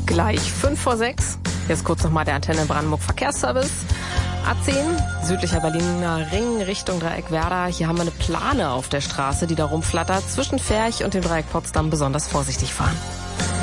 Gleich 5 vor 6. Jetzt kurz nochmal der Antenne Brandenburg Verkehrsservice. A10, südlicher Berliner Ring Richtung Dreieck Werder. Hier haben wir eine Plane auf der Straße, die da rumflattert. Zwischen Ferch und dem Dreieck Potsdam besonders vorsichtig fahren.